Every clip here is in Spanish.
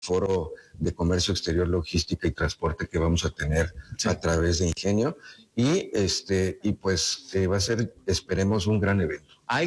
foro de comercio exterior, logística y transporte que vamos a tener a través de Ingenio y pues va a ser, esperemos, un gran evento.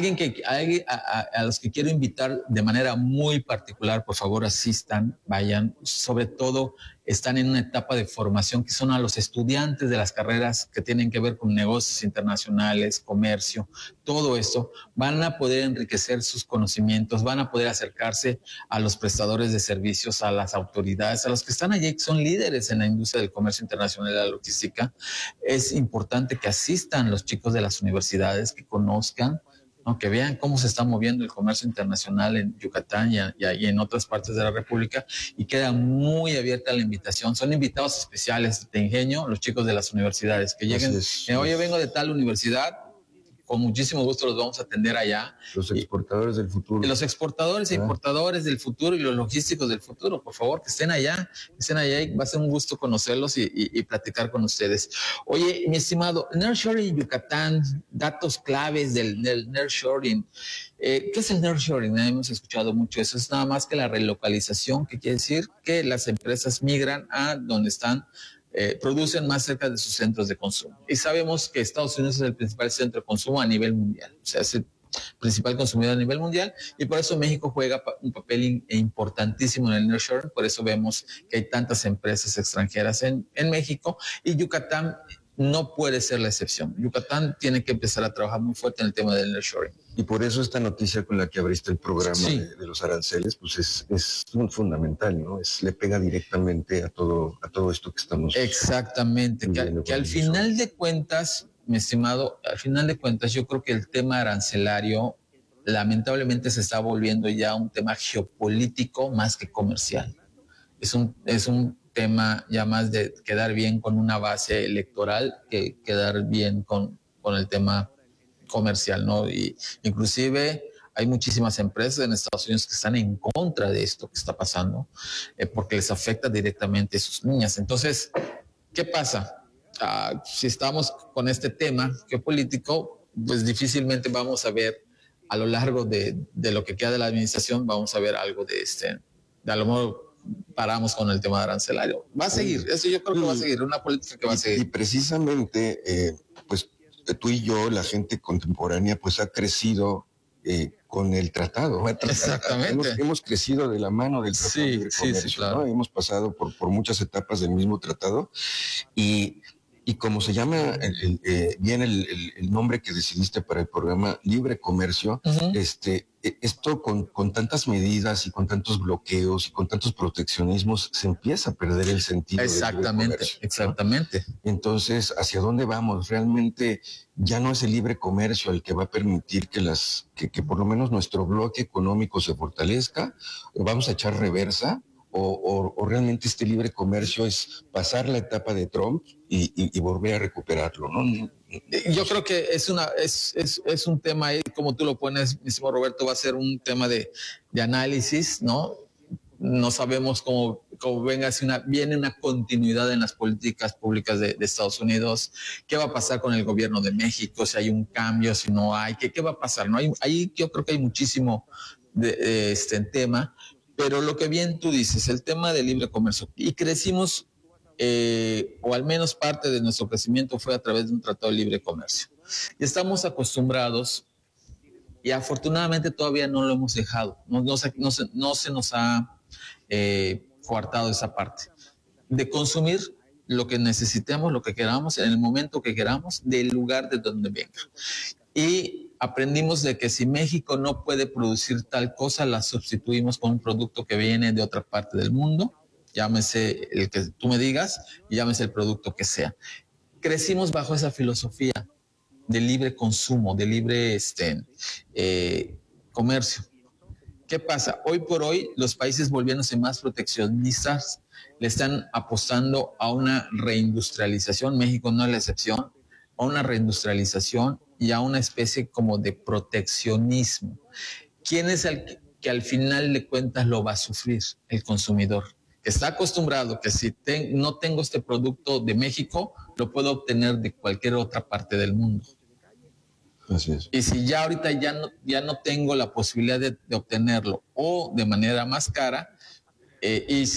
A los que quiero invitar de manera muy particular, por favor asistan, vayan, sobre todo están en una etapa de formación que son a los estudiantes de las carreras que tienen que ver con negocios internacionales, comercio, todo esto, van a poder enriquecer sus conocimientos, van a poder acercarse a los prestadores de servicios, a las autoridades, a los que están allí, que son líderes en la industria del comercio internacional y la logística. Es importante que asistan los chicos de las universidades, que conozcan, ¿no? Que vean cómo se está moviendo el comercio internacional en Yucatán y en otras partes de la República, y queda muy abierta la invitación. Son invitados especiales de Ingenio, los chicos de las universidades, que lleguen, oye, vengo de tal universidad, con muchísimo gusto los vamos a atender allá. Los exportadores del futuro. Los exportadores e importadores del futuro y los logísticos del futuro, por favor, que estén allá y va a ser un gusto conocerlos y platicar con ustedes. Oye, mi estimado, Nearshoring Yucatán, datos claves del Nearshoring. ¿Qué es el Nearshoring? Hemos escuchado mucho eso. Es nada más que la relocalización, que quiere decir que las empresas migran a donde están, producen más cerca de sus centros de consumo. Y sabemos que Estados Unidos es el principal centro de consumo a nivel mundial. O sea, es el principal consumidor a nivel mundial, y por eso México juega un papel importantísimo en el nearshoring. Por eso vemos que hay tantas empresas extranjeras en México, y Yucatán no puede ser la excepción. Yucatán tiene que empezar a trabajar muy fuerte en el tema del nearshoring. Y por eso esta noticia con la que abriste el programa de los aranceles, pues es fundamental, ¿no? Le pega directamente a todo esto que estamos... Exactamente, que al final de cuentas, mi estimado, al final de cuentas yo creo que el tema arancelario lamentablemente se está volviendo ya un tema geopolítico más que comercial. Es un tema ya más de quedar bien con una base electoral que quedar bien con el tema comercial, ¿no? Y inclusive hay muchísimas empresas en Estados Unidos que están en contra de esto que está pasando, porque les afecta directamente a sus niñas. Entonces, ¿qué pasa? Si estamos con este tema geopolítico, pues difícilmente vamos a ver a lo largo de lo que queda de la administración, vamos a ver algo de a lo mejor paramos con el tema arancelario. Va a seguir, eso yo creo que va a seguir, una política que va a seguir. Y precisamente, pues tú y yo, la gente contemporánea, pues ha crecido con el tratado. Exactamente. Hemos crecido de la mano del tratado de libre comercio, sí, claro. ¿no? Hemos pasado por muchas etapas del mismo tratado, y como se llama bien el nombre que decidiste para el programa, Libre Comercio, esto con tantas medidas y con tantos bloqueos y con tantos proteccionismos se empieza a perder el sentido. Exactamente. ¿No? Entonces, ¿hacia dónde vamos? Realmente ya no es el libre comercio el que va a permitir que por lo menos nuestro bloque económico se fortalezca. ¿Vamos a echar reversa? O realmente este libre comercio es pasar la etapa de Trump y volver a recuperarlo, ¿no? Yo creo que es un tema ahí, como tú lo pones, mismo Roberto, va a ser un tema de análisis, ¿no? No sabemos cómo venga, si viene una continuidad en las políticas públicas de Estados Unidos. ¿Qué va a pasar con el gobierno de México? Si hay un cambio, si no hay, ¿qué va a pasar? ¿No? Ahí yo creo que hay muchísimo de tema. Pero lo que bien tú dices, el tema del libre comercio, y crecimos, o al menos parte de nuestro crecimiento fue a través de un tratado de libre comercio. Y estamos acostumbrados, y afortunadamente todavía no lo hemos dejado, no se nos ha coartado esa parte, de consumir lo que necesitemos, lo que queramos, en el momento que queramos, del lugar de donde venga. Y aprendimos de que si México no puede producir tal cosa, la sustituimos con un producto que viene de otra parte del mundo, llámese el que tú me digas, y llámese el producto que sea. Crecimos bajo esa filosofía de libre consumo, de libre comercio. ¿Qué pasa? Hoy por hoy los países volviéndose más proteccionistas le están apostando a una reindustrialización, México no es la excepción, a una reindustrialización y a una especie como de proteccionismo. ¿Quién es el que al final de cuentas lo va a sufrir? El consumidor, que está acostumbrado que si no tengo este producto de México, lo puedo obtener de cualquier otra parte del mundo. Así es. Y si ya ahorita ya no tengo la posibilidad de obtenerlo o de manera más cara, y